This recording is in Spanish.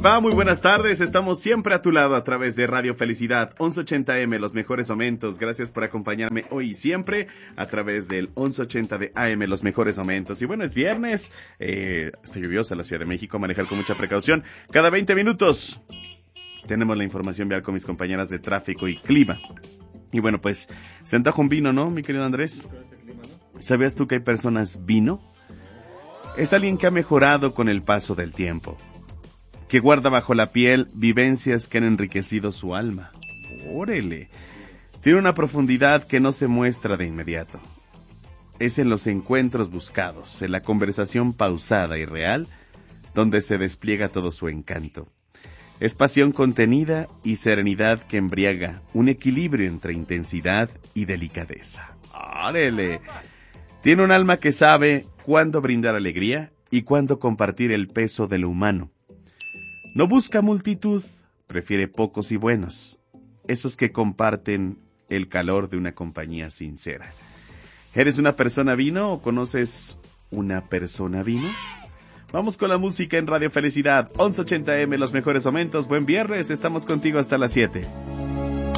va? Muy buenas tardes. Estamos siempre a tu lado a través de Radio Felicidad 1180M, los mejores momentos. Gracias por acompañarme hoy y siempre a través del 1180 de AM, los mejores momentos. Y bueno, es viernes, está lluviosa la Ciudad de México, manejar con mucha precaución. Cada 20 minutos tenemos la información vial con mis compañeras de tráfico y clima. Y bueno, pues se antoja un vino, ¿no, mi querido Andrés? ¿Sabías tú que hay personas vino? Es alguien que ha mejorado con el paso del tiempo, que guarda bajo la piel vivencias que han enriquecido su alma. ¡Órale! Tiene una profundidad que no se muestra de inmediato. Es en los encuentros buscados, en la conversación pausada y real, donde se despliega todo su encanto. Es pasión contenida y serenidad que embriaga, un equilibrio entre intensidad y delicadeza. ¡Órale! Tiene un alma que sabe cuándo brindar alegría y cuándo compartir el peso de lo humano. No busca multitud, prefiere pocos y buenos, esos que comparten el calor de una compañía sincera. ¿Eres una persona vino o conoces una persona vino? Vamos con la música en Radio Felicidad, 1180M, los mejores momentos. Buen viernes, estamos contigo hasta las 7.